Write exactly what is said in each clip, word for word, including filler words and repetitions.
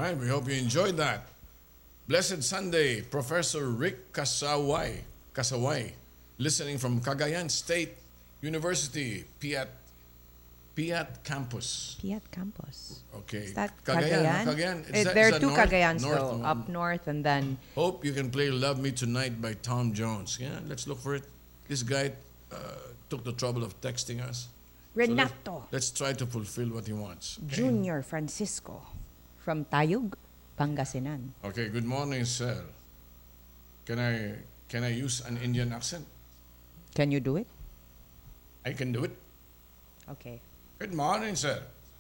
right, we hope you enjoyed that. Blessed Sunday, Professor Rick Kasaway, Kasaway, listening from Cagayan State University, Piat, Piat Campus. Piat Campus. Okay. Is that Cagayan? Cagayan? huh? Cagayan? Is Eh, that- there is are that two north? Cagayans North, though, um, up north and then Hope you can play Love Me Tonight by Tom Jones. Yeah, let's look for it. This guy uh, took the trouble of texting us. Renato Let's try to fulfill what he wants. Okay. Junior Francisco from Tayug, Pangasinan. Okay, good morning, sir. Can I can I use an Indian accent? Can you do it? I can do it. Okay. Good morning, sir.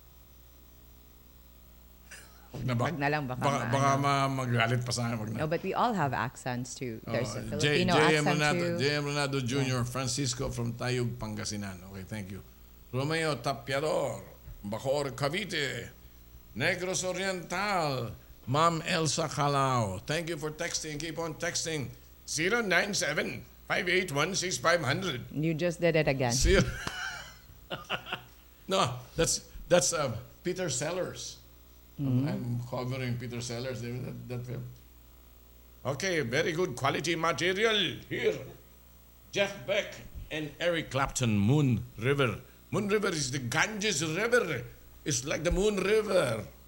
Wag na ba? Wag na lang, baka baka, ma- baka ano. ma- magalit pa sa akin. Wag na. No, but we all have accents too. There's a Oh, J- Filipino J M accent Renato, too. J M Renato Junior Francisco from Tayug, Pangasinan. Okay, thank you. Romeo Tapiador, Bacor, Cavite, Negros Oriental, Ma'am Elsa Calao. Thank you for texting. Keep on texting. zero nine seven, five eight one, six five zero zero. You just did it again. Zero. No, that's that's uh, Peter Sellers. I'm- I'm covering Peter Sellers. That, that film. Okay, very good quality material here. Jeff Beck and Eric Clapton, Moon River. Moon River is the Ganges River. It's like the Moon River.